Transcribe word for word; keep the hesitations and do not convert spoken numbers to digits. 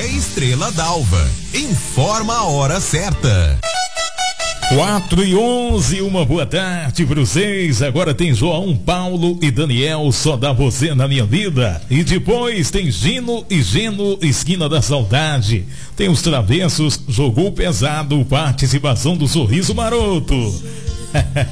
Café Estrela d'Alva. Informa a hora certa. quatro e onze, uma boa tarde para vocês. Agora tem João Paulo e Daniel, só dá você na minha vida. E depois tem Gino e Geno, esquina da saudade. Tem os travessos, jogou pesado, participação do Sorriso Maroto.